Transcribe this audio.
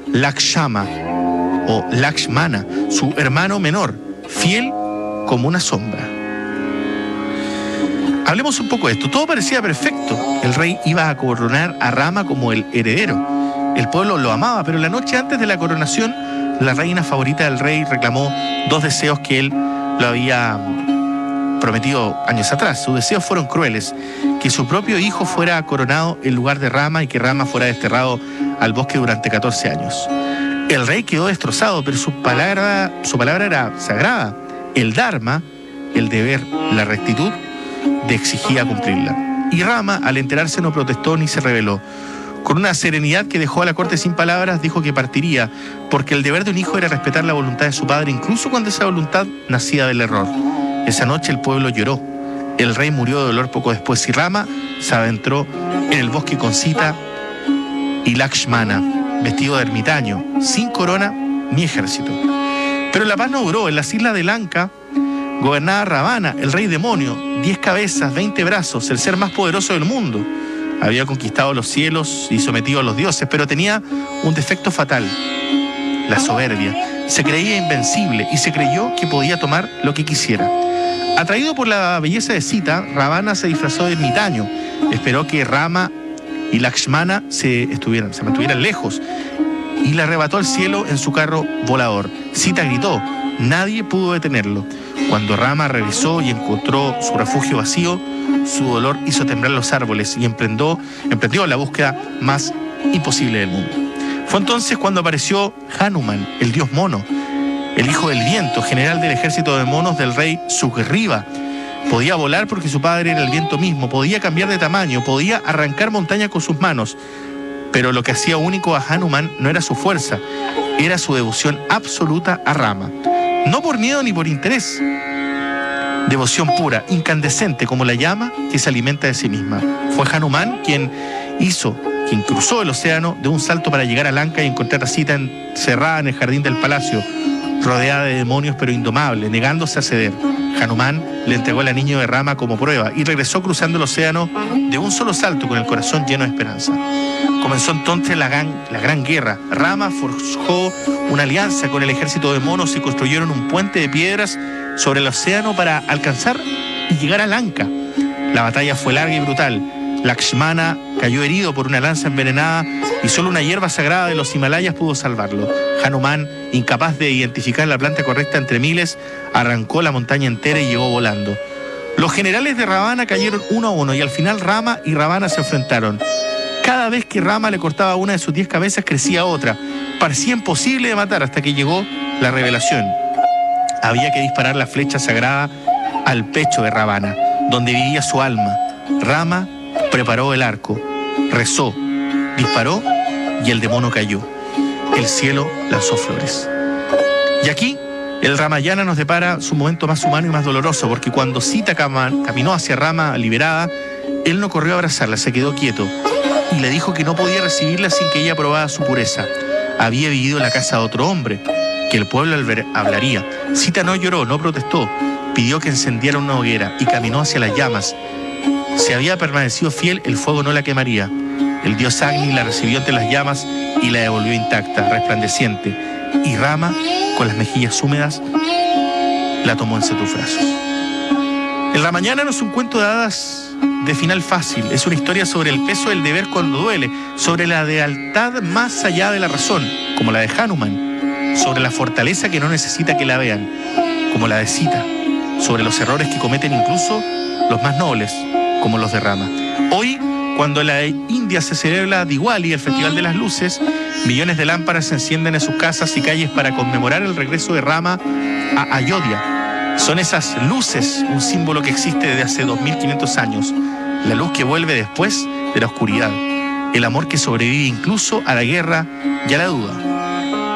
Lakshmana o Lakshmana, su hermano menor, fiel como una sombra. Hablemos un poco de esto. Todo parecía perfecto. El rey iba a coronar a Rama como el heredero. El pueblo lo amaba, pero la noche antes de la coronación, la reina favorita del rey reclamó 2 deseos que él lo había prometido años atrás. Sus deseos fueron crueles: que su propio hijo fuera coronado en lugar de Rama y que Rama fuera desterrado al bosque durante 14 años. El rey quedó destrozado, pero su palabra era sagrada. El dharma, el deber, la rectitud, exigía cumplirla. Y Rama, al enterarse, no protestó ni se rebeló. Con una serenidad que dejó a la corte sin palabras, dijo que partiría, porque el deber de un hijo era respetar la voluntad de su padre, incluso cuando esa voluntad nacía del error. Esa noche el pueblo lloró. El rey murió de dolor poco después y Rama se adentró en el bosque con Sita y Lakshmana, vestido de ermitaño, sin corona ni ejército. Pero la paz no duró. En las islas de Lanka gobernaba Ravana, el rey demonio, 10 cabezas, 20 brazos, el ser más poderoso del mundo. Había conquistado los cielos y sometido a los dioses, pero tenía un defecto fatal: la soberbia. Se creía invencible y se creyó que podía tomar lo que quisiera. Atraído por la belleza de Sita, Ravana se disfrazó de ermitaño. Esperó que Rama y Lakshmana se mantuvieran lejos y le arrebató al cielo en su carro volador. Sita gritó. Nadie pudo detenerlo. Cuando Rama revisó y encontró su refugio vacío, su dolor hizo temblar los árboles y emprendió la búsqueda más imposible del mundo. Fue entonces cuando apareció Hanuman, el dios mono, el hijo del viento, general del ejército de monos del rey Sugriva. Podía volar porque su padre era el viento mismo, podía cambiar de tamaño, podía arrancar montañas con sus manos. Pero lo que hacía único a Hanuman no era su fuerza, era su devoción absoluta a Rama. No por miedo ni por interés. Devoción pura, incandescente como la llama que se alimenta de sí misma. Fue Hanuman quien cruzó el océano de un salto para llegar a Lanka y encontrar a Sita encerrada en el jardín del palacio, rodeada de demonios pero indomable, negándose a ceder. Hanuman le entregó al anillo de Rama como prueba y regresó cruzando el océano de un solo salto con el corazón lleno de esperanza. Comenzó entonces la gran guerra. Rama forjó una alianza con el ejército de monos y construyeron un puente de piedras sobre el océano para alcanzar y llegar a Lanka. La batalla fue larga y brutal. Lakshmana cayó herido por una lanza envenenada y solo una hierba sagrada de los Himalayas pudo salvarlo. Hanuman, incapaz de identificar la planta correcta entre miles, arrancó la montaña entera y llegó volando. Los generales de Ravana cayeron uno a uno y al final Rama y Ravana se enfrentaron. Cada vez que Rama le cortaba una de sus 10 cabezas, crecía otra. Parecía imposible de matar hasta que llegó la revelación. Había que disparar la flecha sagrada al pecho de Ravana, donde vivía su alma. Rama preparó el arco, rezó, disparó y el demonio cayó. El cielo lanzó flores. Y aquí el Ramayana nos depara su momento más humano y más doloroso, porque cuando Sita caminó hacia Rama liberada, él no corrió a abrazarla, se quedó quieto y le dijo que no podía recibirla sin que ella probara su pureza. Había vivido en la casa de otro hombre, que el pueblo hablaría. Sita no lloró, no protestó, pidió que encendiera una hoguera y caminó hacia las llamas. Si había permanecido fiel, el fuego no la quemaría. El dios Agni la recibió entre las llamas y la devolvió intacta, resplandeciente. Y Rama, con las mejillas húmedas, la tomó entre tus brazos. El Ramayana no es un cuento de hadas de final fácil. Es una historia sobre el peso del deber cuando duele, sobre la lealtad más allá de la razón, como la de Hanuman, sobre la fortaleza que no necesita que la vean, como la de Sita, sobre los errores que cometen incluso los más nobles, como los de Rama. Hoy, cuando en la India se celebra Diwali, el Festival de las Luces, millones de lámparas se encienden en sus casas y calles para conmemorar el regreso de Rama a Ayodhya. Son esas luces un símbolo que existe desde hace 2500 años, la luz que vuelve después de la oscuridad, el amor que sobrevive incluso a la guerra y a la duda.